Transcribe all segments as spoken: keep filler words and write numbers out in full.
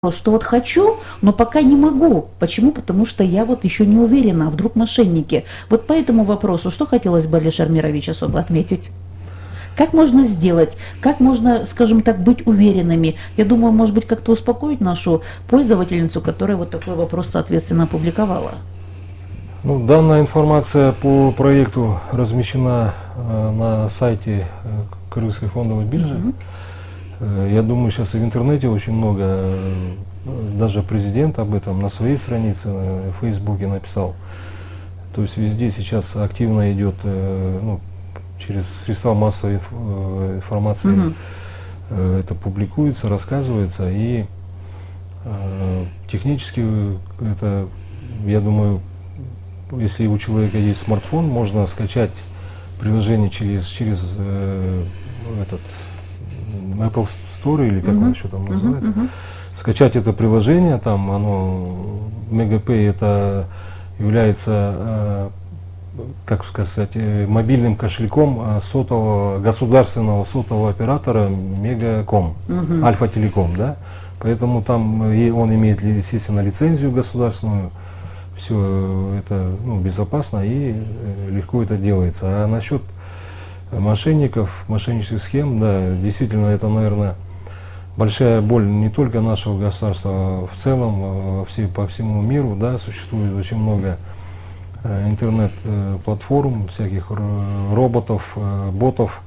что вот хочу, но пока не могу. Почему? Потому что я вот еще не уверена, а вдруг мошенники. Вот по этому вопросу, что хотелось бы, Алишер Мирович, особо отметить? Как можно сделать, как можно, скажем так, быть уверенными? Я думаю, может быть, как-то успокоить нашу пользовательницу, которая вот такой вопрос, соответственно, опубликовала. Ну, данная информация по проекту размещена э, на сайте э, Крымской фондовой биржи. Mm-hmm. Э, я думаю, сейчас и в интернете очень много, э, даже президент об этом на своей странице э, в Фейсбуке написал. То есть везде сейчас активно идет, э, ну, через средства массовой инф, э, информации mm-hmm. э, это публикуется, рассказывается, и э, технически это, я думаю, если у человека есть смартфон, можно скачать приложение через, через э, этот Apple Store или как uh-huh. он еще там называется. Uh-huh. Скачать это приложение, там оно, Мегапэй, это является, э, как сказать, мобильным кошельком сотового, государственного сотового оператора Мегаком, uh-huh. Альфа Телеком, да. Поэтому там и он имеет, естественно, лицензию государственную. Все это, ну, безопасно и легко это делается. А насчет мошенников, мошеннических схем, да, действительно, это, наверное, большая боль не только нашего государства, а в целом все, по всему миру, да, существует очень много интернет-платформ, всяких роботов, ботов,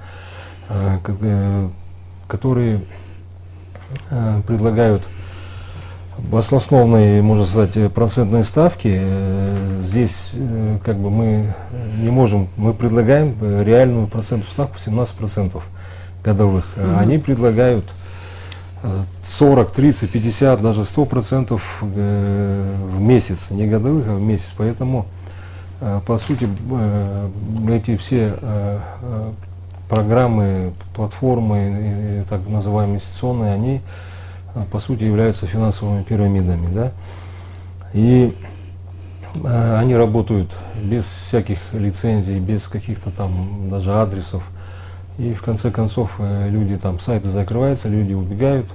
которые предлагают баснословные, можно сказать, процентные ставки. Здесь как бы мы не можем, мы предлагаем реальную процентную ставку семнадцать процентов годовых. Mm-hmm. Они предлагают сорок, тридцать, пятьдесят, даже сто процентов в месяц, не годовых, а в месяц. Поэтому, по сути, эти все программы, платформы, так называемые инвестиционные, они по сути являются финансовыми пирамидами, да, и э, они работают без всяких лицензий, без каких-то там даже адресов, и в конце концов э, люди там, сайты закрываются, люди убегают,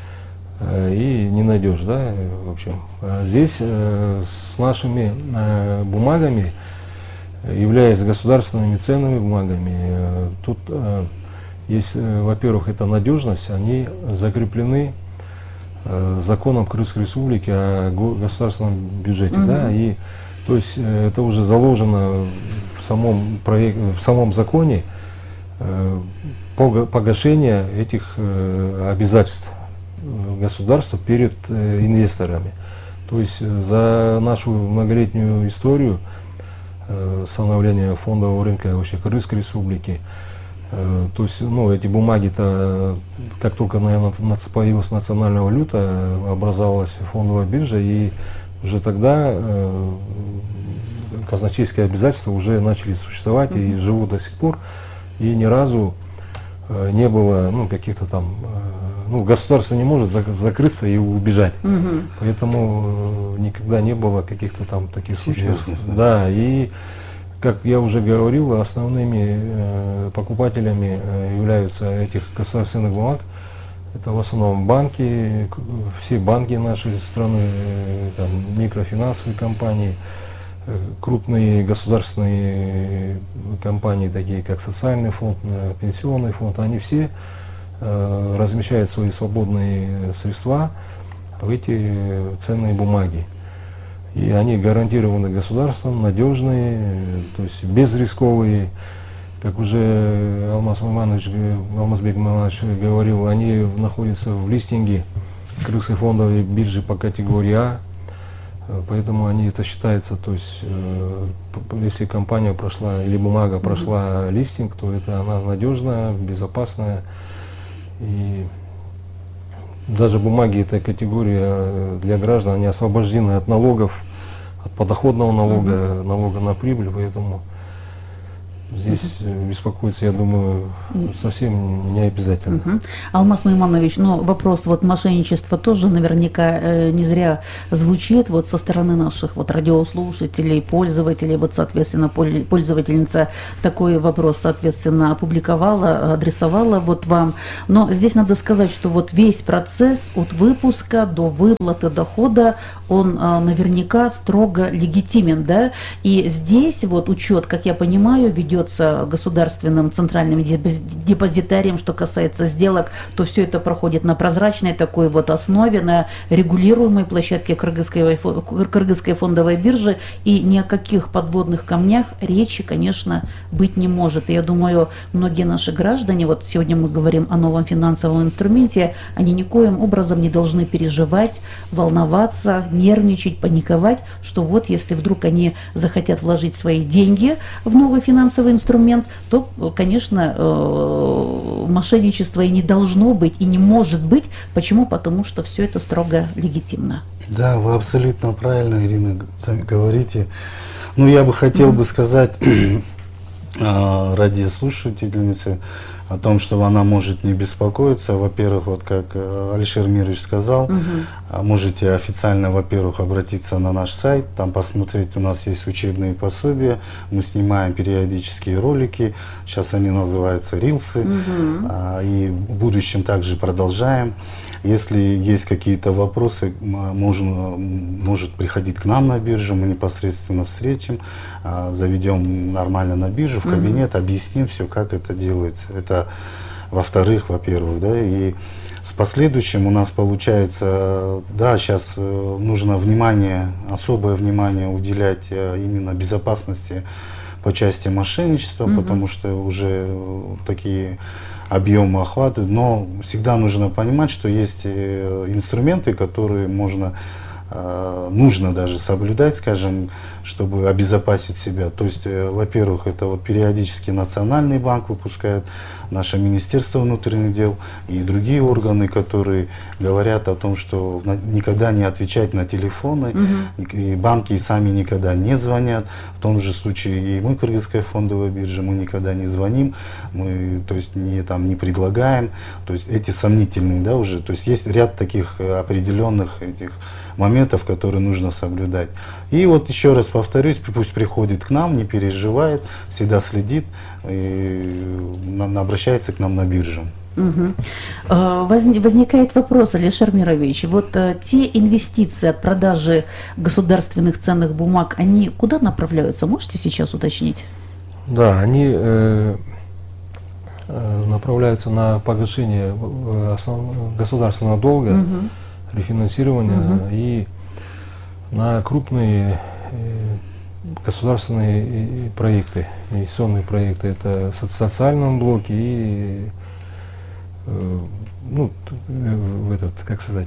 э, и не найдешь, да, в общем. А здесь э, с нашими э, бумагами, являясь государственными ценными бумагами, э, тут э, есть, э, во-первых, это надежность, они закреплены законом Крымской Республики о государственном бюджете, uh-huh. да, и то есть это уже заложено в самом проекте, в самом законе э, погашение этих э, обязательств государства перед э, инвесторами. То есть за нашу многолетнюю историю э, становления фондового рынка вообще Крымской Республики, то есть, ну, эти бумаги-то, как только, наверное, появилась национальная валюта, образовалась фондовая биржа, и уже тогда э, казначейские обязательства уже начали существовать mm-hmm. и живут до сих пор, и ни разу э, не было, ну, каких-то там, э, ну, государство не может зак- закрыться и убежать, mm-hmm. поэтому э, никогда не было каких-то там таких случаев. Да, и как я уже говорил, основными э, покупателями э, являются этих государственных бумаг. Это в основном банки, все банки нашей страны, э, там, микрофинансовые компании, э, крупные государственные компании, такие как Социальный фонд, э, Пенсионный фонд, они все э, размещают свои свободные средства в эти ценные бумаги. И они гарантированы государством, надежные, то есть безрисковые. Как уже Алмаз Маманович, Алмазбек Маманович говорил, они находятся в листинге Крымской фондовой биржи по категории А. Поэтому они, это считается, то есть если компания прошла или бумага прошла mm-hmm. листинг, то это она надежная, безопасная. И даже бумаги этой категории для граждан, они освобождены от налогов, от подоходного налога, uh-huh. налога на прибыль, поэтому здесь uh-huh. беспокоиться, я думаю, совсем не обязательно. Uh-huh. Алмаз Майманович, но вопрос вот мошенничества тоже наверняка э, не зря звучит вот со стороны наших вот радиослушателей, пользователей, вот соответственно пользовательница такой вопрос соответственно опубликовала, адресовала вот вам, но здесь надо сказать, что вот весь процесс от выпуска до выплаты дохода, он э, наверняка строго легитимен, да, и здесь вот учет, как я понимаю, ведется государственным центральным депозитарием, что касается сделок, то все это проходит на прозрачной такой вот основе, на регулируемой площадке Кыргызской, Кыргызской фондовой биржи, и ни о каких подводных камнях речи, конечно, быть не может. И я думаю, многие наши граждане, вот сегодня мы говорим о новом финансовом инструменте, они никоим образом не должны переживать, волноваться, нервничать, паниковать, что вот если вдруг они захотят вложить свои деньги в новый финансовый инструмент, то, конечно, мошенничества и не должно быть, и не может быть. Почему? Потому что все это строго легитимно. Да, вы абсолютно правильно, Ирина, сами говорите. Ну, я бы хотел mm-hmm. бы сказать радиослушательнице о том, что она может не беспокоиться. Во-первых, вот как Алишер Мирович сказал, угу. можете официально, во-первых, обратиться на наш сайт, там посмотреть, у нас есть учебные пособия, мы снимаем периодические ролики, сейчас они называются рилсы, угу. а, и в будущем также продолжаем. Если есть какие-то вопросы, можно, может приходить к нам на биржу, мы непосредственно встретим, заведем нормально на биржу, в кабинет, mm-hmm. объясним все, как это делается. Это во-вторых, во-первых, да, и с последующим у нас получается, да, сейчас нужно внимание, особое внимание уделять именно безопасности по части мошенничества, mm-hmm. потому что уже такие объемы охватывают, но всегда нужно понимать, что есть инструменты, которые можно, нужно даже соблюдать, скажем, чтобы обезопасить себя. То есть, во-первых, это вот периодически Национальный банк выпускает, наше Министерство внутренних дел и другие органы, которые говорят о том, что никогда не отвечать на телефоны, угу. и банки сами никогда не звонят. В том же случае и мы, Кыргызская фондовая биржа, мы никогда не звоним, мы, то есть, не, там, не предлагаем, то есть эти сомнительные, да, уже, то есть есть ряд таких определенных этих моментов, которые нужно соблюдать. И вот еще раз повторюсь, пусть приходит к нам, не переживает, всегда следит и обращается к нам на биржу. Угу. Возникает вопрос, Алишер Мирович, вот те инвестиции от продажи государственных ценных бумаг, они куда направляются? Можете сейчас уточнить? Да, они э, направляются на погашение основного государственного долга, угу. рефинансирование угу. и на крупные э, государственные проекты, инвестиционные проекты. Это в социальном блоке и э, ну, в этот, как сказать,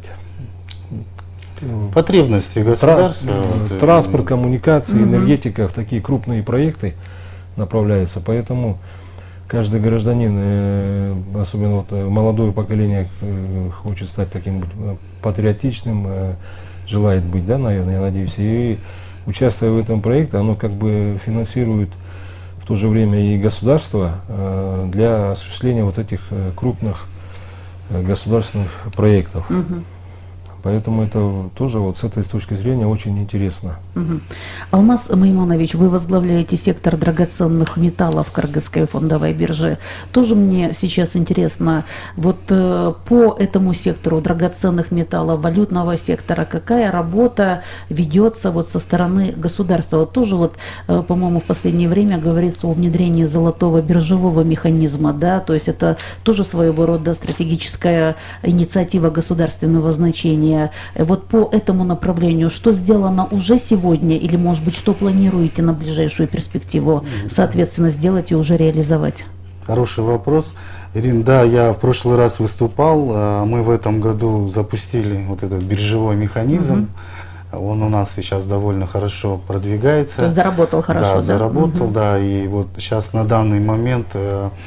потребности государства. Тра- транспорт, коммуникации, угу. энергетика, в такие крупные проекты направляются. Поэтому каждый гражданин, особенно вот молодое поколение, хочет стать таким патриотичным, желает быть, да, наверное, я надеюсь, и участвуя в этом проекте, оно как бы финансирует в то же время и государство для осуществления вот этих крупных государственных проектов. Угу. Поэтому это тоже вот с этой точки зрения очень интересно. Угу. Алмаз Майманович, вы возглавляете сектор драгоценных металлов Кыргызской фондовой биржи. Тоже мне сейчас интересно, вот э, по этому сектору драгоценных металлов, валютного сектора, какая работа ведется вот со стороны государства? Вот тоже вот, э, по-моему, в последнее время говорится о внедрении золотого биржевого механизма, да, то есть это тоже своего рода стратегическая инициатива государственного значения. Вот по этому направлению, что сделано уже сегодня или, может быть, что планируете на ближайшую перспективу, соответственно, сделать и уже реализовать? Хороший вопрос. Ирина, да, я в прошлый раз выступал, мы в этом году запустили вот этот биржевой механизм. Угу. Он у нас сейчас довольно хорошо продвигается. То есть заработал хорошо, да? Да, заработал, угу. да, и вот сейчас на данный момент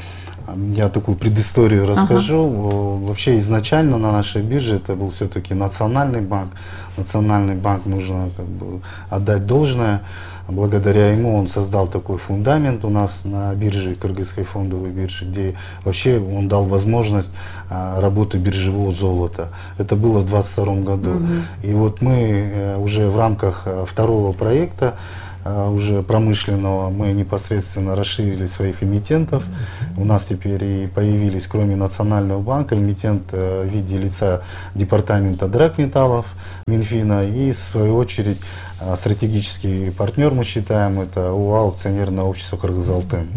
Я такую предысторию расскажу. Ага. Вообще изначально на нашей бирже это был все-таки национальный банк. Национальный банк нужно как бы отдать должное. Благодаря ему он создал такой фундамент у нас на бирже, Кыргызской фондовой бирже, где вообще он дал возможность а, работы биржевого золота. Это было в двадцать втором году. Угу. И вот мы а, уже в рамках а, второго проекта, а, уже промышленного, мы непосредственно расширили своих эмитентов. У нас теперь и появились, кроме Национального банка, эмитент а, в виде лица департамента драгметаллов Минфина и, в свою очередь, стратегический партнер, мы считаем, это ОАО акционерное общество «Кыргызалтын».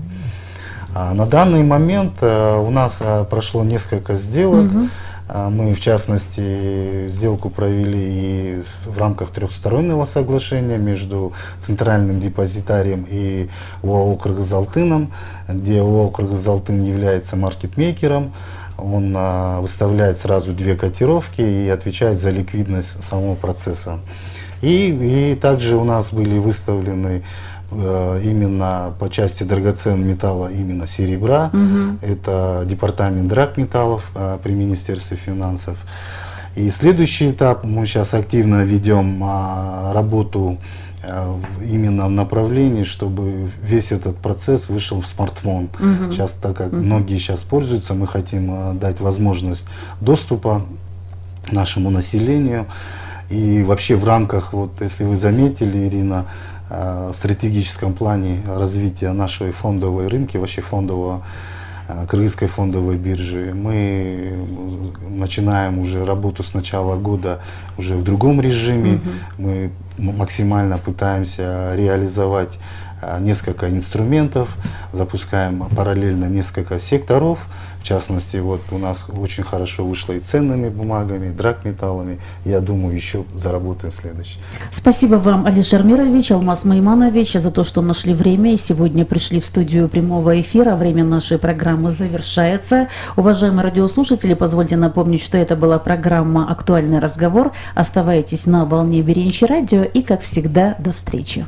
А на данный момент а, у нас а, прошло несколько сделок. Угу. А, мы, в частности, сделку провели и в рамках трехстороннего соглашения между Центральным депозитарием и ОАО «Кыргызалтыном», где ОАО «Кыргызалтын» является маркетмейкером. Он а, выставляет сразу две котировки и отвечает за ликвидность самого процесса. И, и также у нас были выставлены э, именно по части драгоценного металла, именно серебра. Угу. Это департамент драгметаллов э, при Министерстве финансов. И следующий этап, мы сейчас активно ведем э, работу э, именно в направлении, чтобы весь этот процесс вышел в смартфон. Угу. Сейчас, так как угу. многие сейчас пользуются, мы хотим э, дать возможность доступа нашему населению. И вообще в рамках, вот, если вы заметили, Ирина, в стратегическом плане развития нашей фондовой рынки, вообще фондового, Кыргызской фондовой биржи, мы начинаем уже работу с начала года уже в другом режиме. Mm-hmm. Мы максимально пытаемся реализовать несколько инструментов, запускаем параллельно несколько секторов. В частности, вот у нас очень хорошо вышло и ценными бумагами, драгметаллами. Я думаю, еще заработаем следующий. Спасибо вам, Алишер Мирович, Алмаз Майманович, за то, что нашли время и сегодня пришли в студию прямого эфира. Время нашей программы завершается. Уважаемые радиослушатели, позвольте напомнить, что это была программа «Актуальный разговор». Оставайтесь на волне Беренчи радио и, как всегда, до встречи.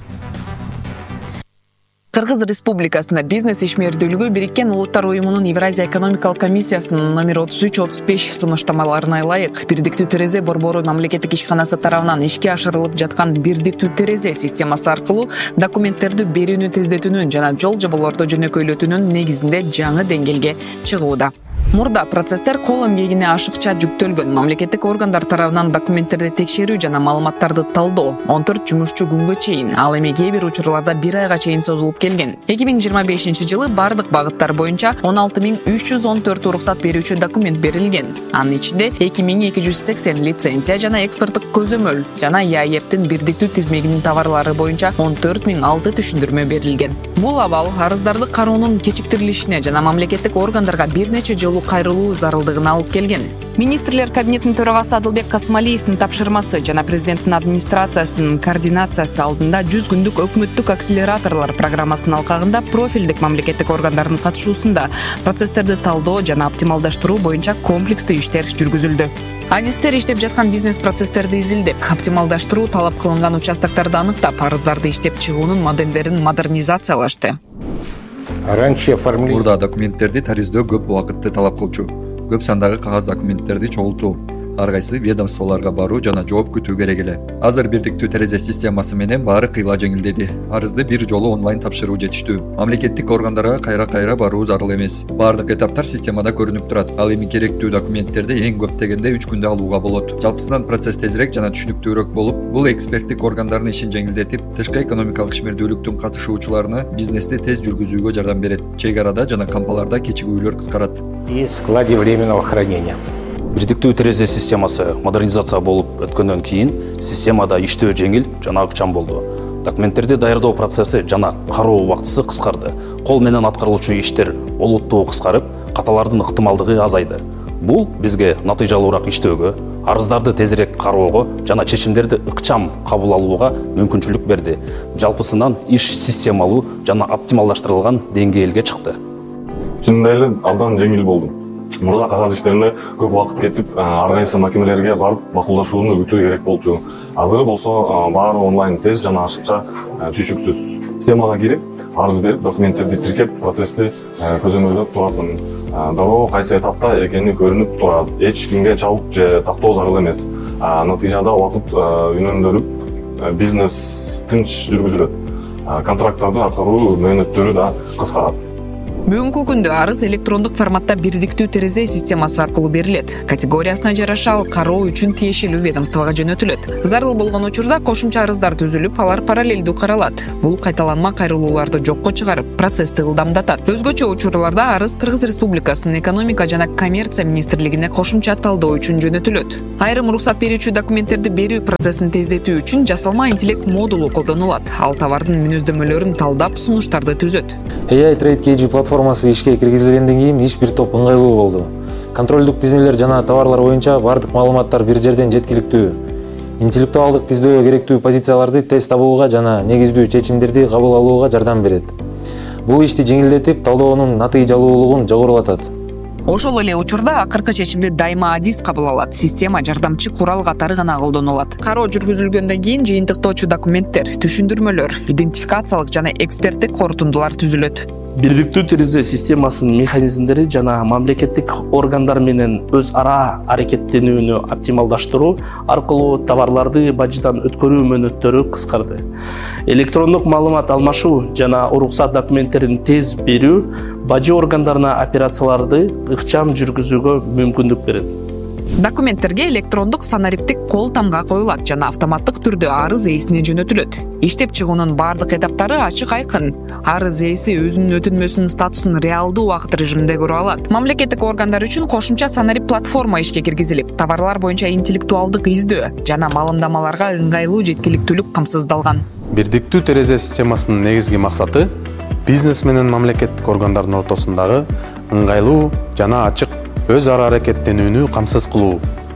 Кыргыз Республикасында бизнес ишмердүүлүгү Бириккен Улуттар уюмунун Евразия экономикалык комиссиясынын номер отуз үч отуз беш сунуштамаларына ылайык бирдиктүү терезе борбору мамлекеттик ишканасы тарабынан ишке ашырылып жаткан бирдиктүү терезе системасы аркылуу документтерди берүүнү тездетүүнүн жана жол жоболорду жөнөкөйлөтүүнүн негизинде жаңы деңгээлге чыгууда. Мурда процесстер кол эмгегине ашыкча жүктөлгөн. Мамлекеттик органдар тарабынан документтерди текшерүү жана маалыматтарды талдоо он төрт жумушчу күнгө чейин, ал эми кээ бир учурларда бир айга чейин созулуп келген. эки миң жыйырма бешинчи жылы бардык багыттар боюнча он алты миң үч жүз он төрт уруксат берүүчү документ берилген. Анын ичинде эки миң эки жүз сексен лицензия жана экспорттук көзөмөл жана ЯЭПтин бирдиктүү тизмегинин товарлары боюнча он төрт миң алты түшүндүрмө берилген. Бул абал арыздарды кароонун кечиктирилишине жана мамлекеттик органдарга бир нече жолу кайрылуу зарылдыгына алып келген. Министрлер кабинетинин төрагасы Адылбек Касымалиевдин тапшырмасы жана президенттин администрациясынын координациясы алдында жүз күндүк өкмөттүк акселераторлор программасынын алкагында профилдик мамлекеттик органдардын катышуусунда процесстерди талдоо жана оптималдаштыруу боюнча комплекстүү иштер жүргүзүлдү. Адистер иштеп жаткан бизнес процесстерди изилдеп, оптималдаштыруу талап кылынган участокторду аныктап, арыздарды иштеп чыгуунун моделдерин модернизациялашты. Мурда документтерди тариздөө көп убакытты талап кылчу. Көп сандагы кагаз документтерди чогултуу, ар кайсы ведомстволорго баруу жана жооп күтүү керек эле. Азыр бирдиктүү терезе системасы менен баары кыйла жеңилдеди. Арызды бир жолу онлайн тапшыруу жетиштүү. Мамлекеттик органдарга кайра-кайра баруу зарыл эмес. Бардык этаптар системада көрүнүп турат. Ал эми керектүү документтерди эң көп дегенде үч күндө алууга болот. Жалпысынан процесс тезирээк жана түшүнүктүүрөөк болуп, бул эксперттик органдардын ишин жеңилдетип, тышкы экономикалык ишмердүүлүктүн катышуучуларына бизнести тез жүргүзүүгө жардам берет. Чек арада жана кампаларда кечигүүлөр кыскарат. И складе временного хранения. Бирдиктүү терезе системасы модернизация болуп өткөндөн кийин системада иштөө жеңил жана ыкчам болду. Документтерди даярдоо процесси жана кароо убактысы кыскарды. Кол менен аткарылуучу иштер олуттуу кыскарып, каталардын ыктымалдыгы азайды. Бул бизге натыйжалуураак иштөөгө, арыздарды тезирээк кароого жана чечимдерди ыкчам кабыл алууга мүмкүнчүлүк берди. Жалпысынан иш системалуу жана оптималдаштырылган деңгээлге чыкты. Чындап эле абдан жеңил болду. Мурда кагаз иштерине көп убакыт кетип, ар кайсы макемелерге барып макулдашууну күтүү керек болчу. Азыр болсо баары онлайн тез жана ашыкча, түшүксүз. Системага кирип, арыз берип документтерди тиркеп процессти көзөмөлдөп турасың. Дароо кайсы этапта экени көрүнүп турат. Эч кимге чалык же тактоо зарыл эмес. Натыйжада убакыт үнөмдөлүп бизнес тынч жүргүзүлөт. Контракттарды аткаруу мөөнөттөрү да кыскарат. Бүгүнкү күндө арыз электрондук форматта бирдиктүү терезе системасы аркылуу берилет. Категориясына жараша ал кароо үчүн тиешелүү ведомствого жөнөтүлөт. Зарыл болгон учурда кошумча арыздар түзүлүп, алар параллелдүү каралат. Бул кайталанма кайрылууларды жокко чыгарып, процессти ылдамдатат. Өзгөчө учурларда арыз Кыргыз Республикасынын экономика жана коммерция министрлигине кошумча талдоо үчүн жөнөтүлөт. Айрым уруксат берүүчү документтерди берүү процессин тездетүү үчүн жасалма интеллект модулу колдонулат. Ал товардын мүнөздөмөлөрүн талдап, сунуштарды түзөт. эй ай Trade кей джи платформасы ишке киргизилгенден кийин иш бир топ ыңгайлуу болду. Контролдук тизмелер жана товарлар боюнча бардык маалыматтар бир жерден жеткиликтүү. Интеллектуалдык издөө керектүү позицияларды тез табууга жана негиздүү чечимдерди кабыл алууга жардам берет. Бул ишти жеңилдетип, талдоонун натыйжалуулугун жогорулатат. Ошол эле учурда акыркы чечимди дайыма адис кабыл алат. Система жардамчы курал катары гана колдонулат. Кароо жүргүзүлгөндөн кийин жыйынтыктоочу документтер, түшүндүрмөлөр, идентификациялык жана эксперттик корутундулар түзүлөт. Бирдиктүү терезе системасынын механизмдери жана мамлекеттик органдар менен өз ара аракеттенүүнү оптималдаштыруу аркылуу товарларды бажыдан өткөрүү мөөнөттөрү кыскарды. Электрондук маалымат алмашуу жана уруксат документтерин тез берүү бажы органдарына операцияларды ыкчам жүргүзүүгө мүмкүндүк берет. Документтерге электрондук санариптик кол тамга коюлат жана автоматтык түрдө арыз ээсине жөнөтүлөт. Иштеп чыгуунун бардык этаптары ачык айкын. Арыз ээси өзүнүн өтүнмөсүнүн статусун реалдуу убакыт режиминде көрө алат. Мамлекеттик органдар үчүн кошумча санарип платформа ишке киргизилип, товарлар боюнча интеллектуалдык издөө жана маалымдамаларга ыңгайлуу жеткиликтүүлүк камсыздалган. Бирдиктүү терезе системасынын негизги максаты бизнес менен мамлекеттик органдардын ортосундагы ыңгайлуу жана ачык өз ара аракеттенүүнү камсыз кылуу.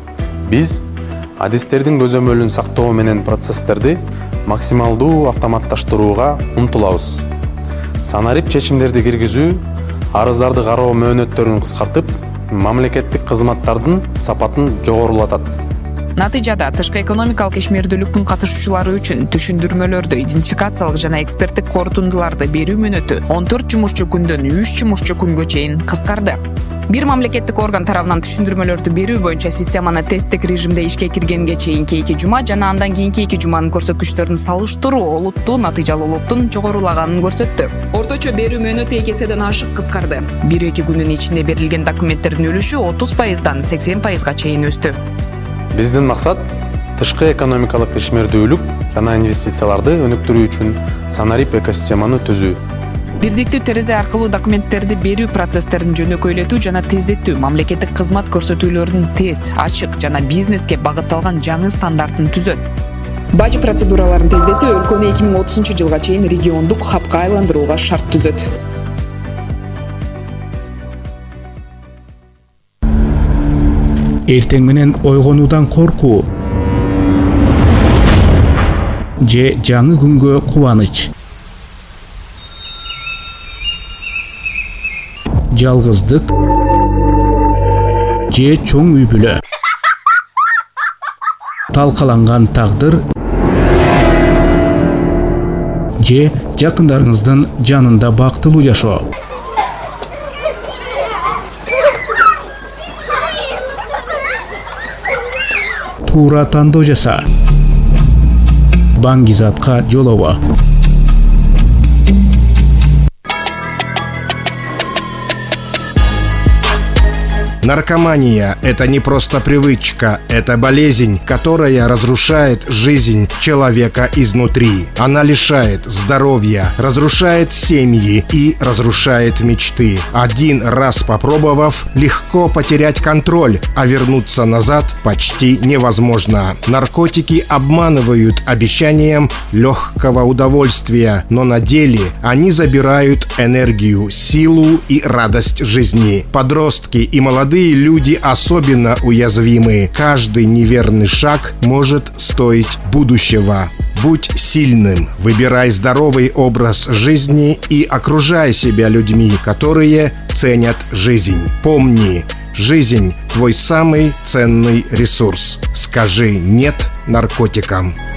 Биз адистердин көзөмөлүн сактоо менен процесстерди максималдуу автоматташтырууга умтулабыз. Санарип чечимдерди киргизүү арыздарды кароо мөөнөттөрүн кыскартып, мамлекеттик кызматтардын сапатын жогорулатат. Натыйжада тышкы экономикалык ишмердүүлүктүн катышуучулары үчүн түшүндүрмөлөрдү, идентификациялык жана эксперттик корутундуларды берүү мөөнөтү он төрт жумушчу күндөн үч жумушчу күнгө чейин кыскарды. Бир мамлекеттик орган тарабынан түшүндүрмөлөрдү берүү боюнча системаны тесттик режимде ишке киргенге чейинки эки жума жана андан кийинки эки жуманын көрсөткүчтөрүн салыштыруу олуттуу натыйжалуулуктун жогорулаганын көрсөттү. Орточо берүү мөөнөтү эки эседен ашык кыскарды. бир эки күндүн ичинде берилген документтердин үлүшү отуз пайыздан сексен пайызга чейин өстү. Биздин максат тышкы экономикалык ишмердүүлүк жана инвестицияларды өнүктүрүү үчүн санарип экосистеманы түзүү. Бирдиктүү терезе аркылуу документтерди берүү процесстерин жөнөкөйлөтүү жана тездетүү, мамлекеттик кызмат көрсөтүүлөрүнүн тез, ачык жана бизнеске багытталган жаңы стандартын түзөт. Бажы процедураларын тездетүү өлкөнү эки миң отузунчу жылга чейин региондук хабка айландырууга шарт түзөт. Эртең менен ойгонуудан коркуу же жаңы күнгө кубаныч. Жалгыздык же чоң үй бүлө. Талкаланган тагдыр же жакындарыңыздын жанында бактылуу жашоо. Туура тандоо жаса. Баңгизатка жолобо. Наркомания – это не просто привычка, это болезнь, которая разрушает жизнь человека изнутри. Она лишает здоровья, разрушает семьи и разрушает мечты. Один раз попробовав, легко потерять контроль, а вернуться назад почти невозможно. Наркотики обманывают обещанием легкого удовольствия, но на деле они забирают энергию, силу и радость жизни. Подростки и молодые люди особенно уязвимы. Каждый неверный шаг может стоить будущего. Будь сильным, выбирай здоровый образ жизни и окружай себя людьми, которые ценят жизнь. Помни, жизнь – твой самый ценный ресурс. Скажи «нет» наркотикам.